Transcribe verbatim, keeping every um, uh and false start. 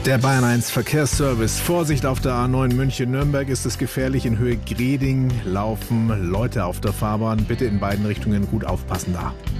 Der Bayern eins Verkehrsservice. Vorsicht auf der A neun München-Nürnberg, ist es gefährlich. In Höhe Greding laufen Leute auf der Fahrbahn. Bitte in beiden Richtungen gut aufpassen da.